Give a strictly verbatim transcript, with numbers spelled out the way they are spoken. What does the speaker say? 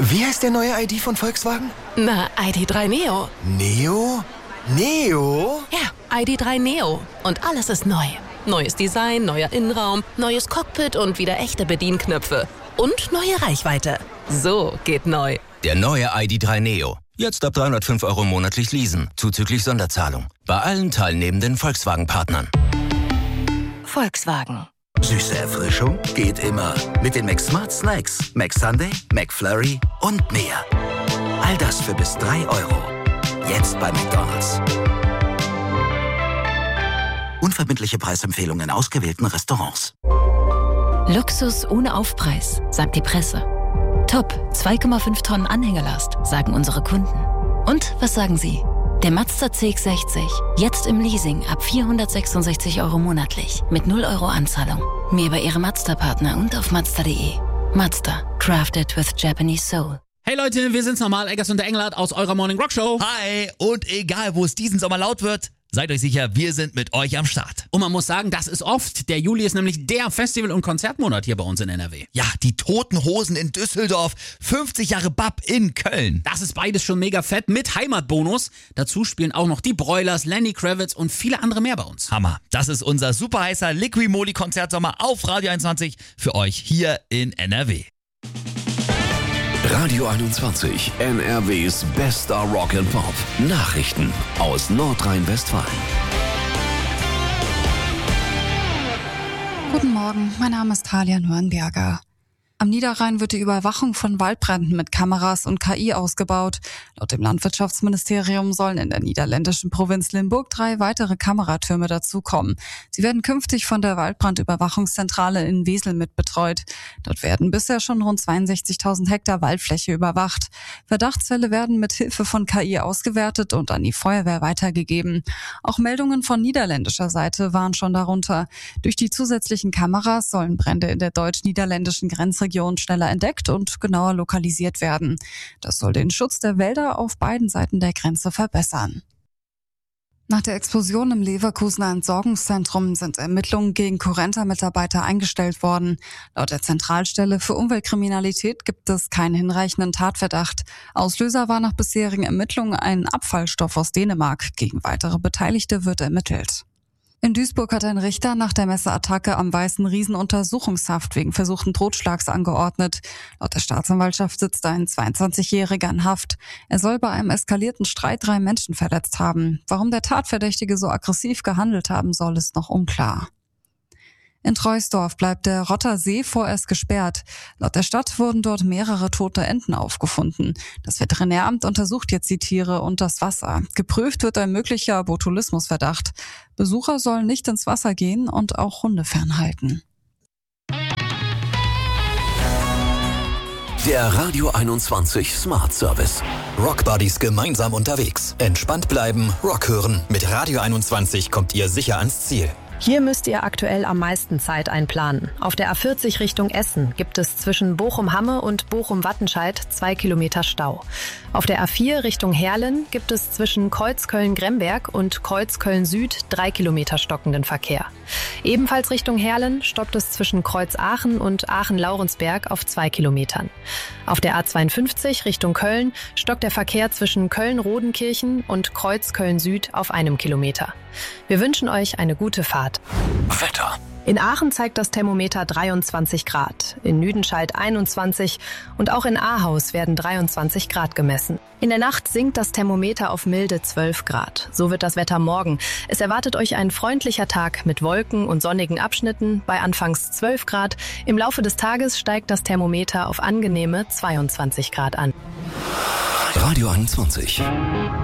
Wie heißt der neue I D von Volkswagen? Na, I D drei Neo. Neo? Neo? Ja, I D drei Neo. Und alles ist neu. Neues Design, neuer Innenraum, neues Cockpit und wieder echte Bedienknöpfe. Und neue Reichweite. So geht neu. Der neue I D drei Neo. Jetzt ab dreihundertfünf Euro monatlich leasen, zuzüglich Sonderzahlung. Bei allen teilnehmenden Volkswagen-Partnern. Volkswagen. Süße Erfrischung geht immer. Mit den McSmart Snacks, McSunday, McFlurry und mehr. All das für bis drei Euro. Jetzt bei McDonald's. Unverbindliche Preisempfehlungen in ausgewählten Restaurants. Luxus ohne Aufpreis, sagt die Presse. Top, zwei Komma fünf Tonnen Anhängerlast, sagen unsere Kunden. Und was sagen Sie? Der Mazda C X sechzig, jetzt im Leasing ab vierhundertsechsundsechzig Euro monatlich, mit null Euro Anzahlung. Mehr bei Ihrem Mazda-Partner und auf Mazda punkt de. Mazda, crafted with Japanese soul. Hey Leute, wir sind's nochmal, Eggers und der Englert aus eurer Morning Rock Show. Hi, und egal wo es diesen Sommer laut wird, seid euch sicher, wir sind mit euch am Start. Und man muss sagen, das ist oft. Der Juli ist nämlich der Festival- und Konzertmonat hier bei uns in N R W. Ja, die Toten Hosen in Düsseldorf, fünfzig Jahre B A P in Köln. Das ist beides schon mega fett mit Heimatbonus. Dazu spielen auch noch die Broilers, Lenny Kravitz und viele andere mehr bei uns. Hammer. Das ist unser super heißer Liqui-Moly-Konzertsommer auf Radio einundzwanzig für euch hier in N R W. Radio einundzwanzig, N R Ws bester Rock and Pop. Nachrichten aus Nordrhein-Westfalen. Guten Morgen, mein Name ist Talia Nürnberger. Am Niederrhein wird die Überwachung von Waldbränden mit Kameras und K I ausgebaut. Laut dem Landwirtschaftsministerium sollen in der niederländischen Provinz Limburg drei weitere Kameratürme dazukommen. Sie werden künftig von der Waldbrandüberwachungszentrale in Wesel mitbetreut. Dort werden bisher schon rund zweiundsechzigtausend Hektar Waldfläche überwacht. Verdachtsfälle werden mit Hilfe von K I ausgewertet und an die Feuerwehr weitergegeben. Auch Meldungen von niederländischer Seite waren schon darunter. Durch die zusätzlichen Kameras sollen Brände in der deutsch-niederländischen Grenzregion schneller entdeckt und genauer lokalisiert werden. Das soll den Schutz der Wälder auf beiden Seiten der Grenze verbessern. Nach der Explosion im Leverkusener Entsorgungszentrum sind Ermittlungen gegen Currenta-Mitarbeiter eingestellt worden. Laut der Zentralstelle für Umweltkriminalität gibt es keinen hinreichenden Tatverdacht. Auslöser war nach bisherigen Ermittlungen ein Abfallstoff aus Dänemark. Gegen weitere Beteiligte wird ermittelt. In Duisburg hat ein Richter nach der Messerattacke am Weißen Riesen Untersuchungshaft wegen versuchten Totschlags angeordnet. Laut der Staatsanwaltschaft sitzt ein zweiundzwanzigjähriger in Haft. Er soll bei einem eskalierten Streit drei Menschen verletzt haben. Warum der Tatverdächtige so aggressiv gehandelt haben soll, ist noch unklar. In Troisdorf bleibt der Rotter See vorerst gesperrt. Laut der Stadt wurden dort mehrere tote Enten aufgefunden. Das Veterinäramt untersucht jetzt die Tiere und das Wasser. Geprüft wird ein möglicher Botulismusverdacht. Besucher sollen nicht ins Wasser gehen und auch Hunde fernhalten. Der Radio einundzwanzig Smart Service. Rockbuddies gemeinsam unterwegs. Entspannt bleiben, Rock hören. Mit Radio einundzwanzig kommt ihr sicher ans Ziel. Hier müsst ihr aktuell am meisten Zeit einplanen. Auf der A vierzig Richtung Essen gibt es zwischen Bochum-Hamme und Bochum-Wattenscheid zwei Kilometer Stau. Auf der A vier Richtung Heerlen gibt es zwischen Kreuzköln-Gremberg und Kreuzköln-Süd drei Kilometer stockenden Verkehr. Ebenfalls Richtung Heerlen stoppt es zwischen Kreuz-Aachen und Aachen-Laurensberg auf zwei Kilometern. Auf der A zweiundfünfzig Richtung Köln stockt der Verkehr zwischen Köln-Rodenkirchen und Kreuzköln-Süd auf einem Kilometer. Wir wünschen euch eine gute Fahrt. Wetter. In Aachen zeigt das Thermometer dreiundzwanzig Grad, in Nüdenscheid einundzwanzig und auch in Ahaus werden dreiundzwanzig Grad gemessen. In der Nacht sinkt das Thermometer auf milde zwölf Grad. So wird das Wetter morgen. Es erwartet euch ein freundlicher Tag mit Wolken und sonnigen Abschnitten bei anfangs zwölf Grad. Im Laufe des Tages steigt das Thermometer auf angenehme zweiundzwanzig Grad an. Radio einundzwanzig.